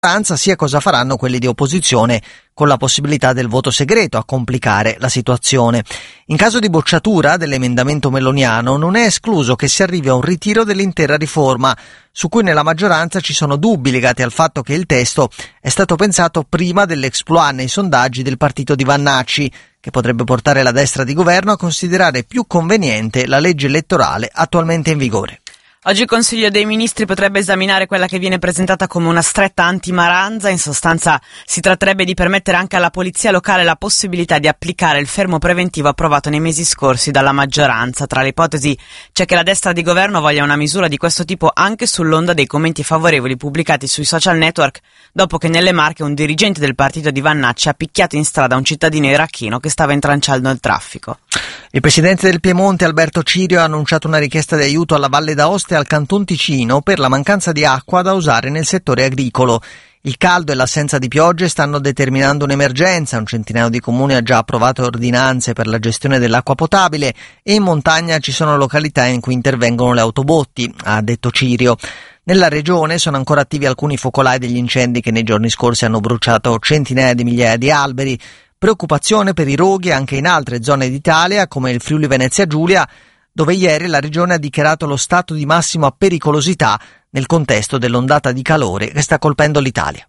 sia cosa faranno quelli di opposizione con la possibilità del voto segreto a complicare la situazione. In caso di bocciatura dell'emendamento meloniano non è escluso che si arrivi a un ritiro dell'intera riforma, su cui nella maggioranza ci sono dubbi legati al fatto che il testo è stato pensato prima dell'exploit nei sondaggi del partito di Vannacci, che potrebbe portare la destra di governo a considerare più conveniente la legge elettorale attualmente in vigore. Oggi il Consiglio dei Ministri potrebbe esaminare quella che viene presentata come una stretta anti-Maranza. In sostanza si tratterebbe di permettere anche alla polizia locale la possibilità di applicare il fermo preventivo approvato nei mesi scorsi dalla maggioranza. Tra le ipotesi c'è che la destra di governo voglia una misura di questo tipo anche sull'onda dei commenti favorevoli pubblicati sui social network dopo che nelle Marche un dirigente del partito di Vannacci ha picchiato in strada un cittadino iracheno che stava intranciando il traffico. Il presidente del Piemonte, Alberto Cirio, ha annunciato una richiesta di aiuto alla Valle d'Aosta e al Canton Ticino per la mancanza di acqua da usare nel settore agricolo. Il caldo e l'assenza di piogge stanno determinando un'emergenza. Un centinaio di comuni ha già approvato ordinanze per la gestione dell'acqua potabile e in montagna ci sono località in cui intervengono le autobotti, ha detto Cirio. Nella regione sono ancora attivi alcuni focolai degli incendi che nei giorni scorsi hanno bruciato centinaia di migliaia di alberi. Preoccupazione per i roghi anche in altre zone d'Italia, come il Friuli Venezia Giulia, dove ieri la regione ha dichiarato lo stato di massima pericolosità nel contesto dell'ondata di calore che sta colpendo l'Italia.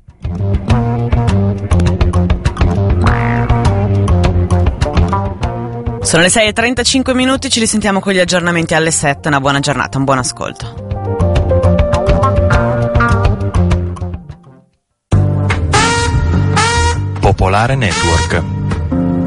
Sono le 6:35, ci risentiamo con gli aggiornamenti alle 7. Una buona giornata, un buon ascolto. Popolare Network.